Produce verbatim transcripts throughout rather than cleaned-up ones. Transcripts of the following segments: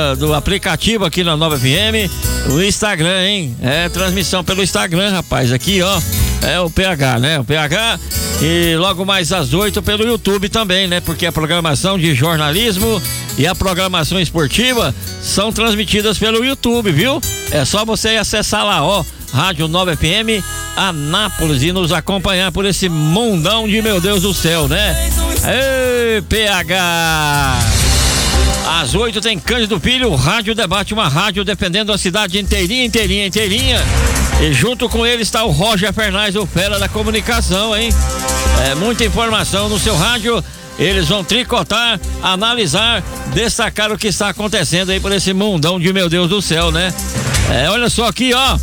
do aplicativo aqui na Nova F M, o Instagram, hein? É transmissão pelo Instagram, rapaz. Aqui, ó, é o P H, né? O P H. E logo mais às oito pelo YouTube também, né? Porque a programação de jornalismo e a programação esportiva são transmitidas pelo YouTube, viu? É só você acessar lá, ó, Rádio Nova F M Anápolis, e nos acompanhar por esse mundão de meu Deus do céu, né? Ei, P H! Às oito tem Cândido Filho, Rádio Debate, uma rádio defendendo a cidade inteirinha, inteirinha, inteirinha. E junto com ele está o Roger Fernandes, o fera da comunicação, hein? É muita informação no seu rádio. Eles vão tricotar, analisar, destacar o que está acontecendo aí por esse mundão de meu Deus do céu, né? É, olha só aqui, ó.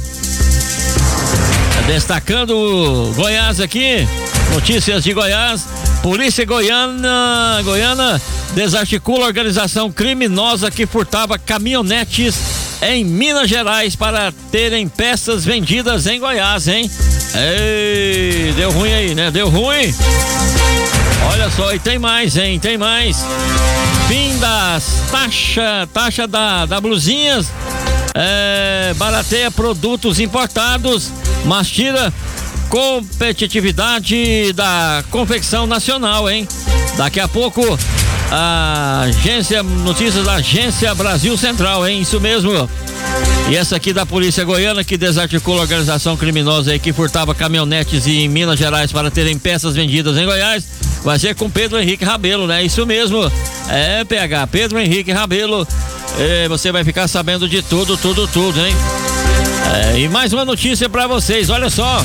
Destacando Goiás aqui, notícias de Goiás. Polícia Goiana, Goiana desarticula a organização criminosa que furtava caminhonetes em Minas Gerais para terem peças vendidas em Goiás, hein? Ei, deu ruim aí, né? Deu ruim. Olha só, e tem mais, hein? Tem mais. Fim das taxa, taxa da, da blusinhas, é, barateia produtos importados, mas tira competitividade da confecção nacional, hein? Daqui a pouco a agência, notícias da Agência Brasil Central, hein? Isso mesmo. E essa aqui da Polícia Goiana, que desarticula a organização criminosa aí que furtava caminhonetes em Minas Gerais para terem peças vendidas em Goiás, vai ser com Pedro Henrique Rabelo, né? Isso mesmo. É, P H, Pedro Henrique Rabelo. É, você vai ficar sabendo de tudo, tudo, tudo, hein? É, e mais uma notícia para vocês, olha só.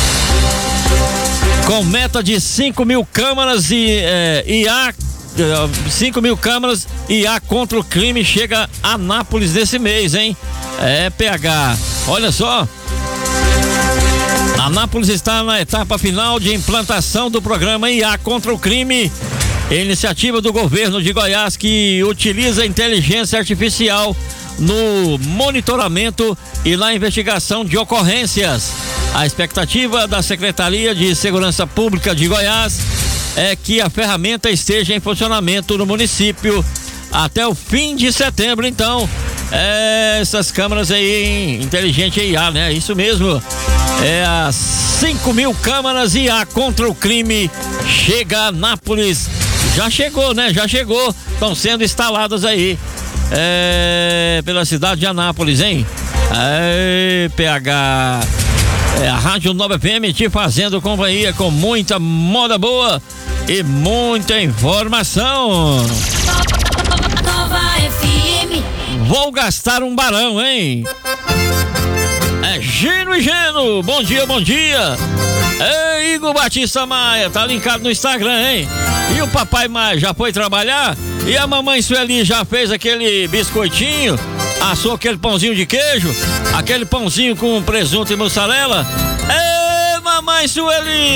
Com meta de cinco mil câmaras e é, I A, cinco mil câmaras I A contra o crime chega a Anápolis nesse mês, hein? É, P H, olha só. Anápolis está na etapa final de implantação do programa I A contra o crime, iniciativa do governo de Goiás que utiliza inteligência artificial no monitoramento e na investigação de ocorrências. A expectativa da Secretaria de Segurança Pública de Goiás é que a ferramenta esteja em funcionamento no município até o fim de setembro. Então, é, essas câmeras aí, inteligente I A, né? Isso mesmo. É as cinco mil câmeras I A contra o crime chega a Anápolis. Já chegou, né? Já chegou. Estão sendo instaladas aí é, pela cidade de Anápolis, hein? É, P H. É a Rádio Nova F M te fazendo companhia com muita moda boa e muita informação. Nova F M. Vou gastar um barão, hein? É Gino e Geno. Bom dia, bom dia. É Igor Batista Maia, tá linkado no Instagram, hein? E o papai Maia já foi trabalhar? E a mamãe Sueli já fez aquele biscoitinho? Assou aquele pãozinho de queijo? Aquele pãozinho com presunto e mussarela? Ê, mamãe Sueli!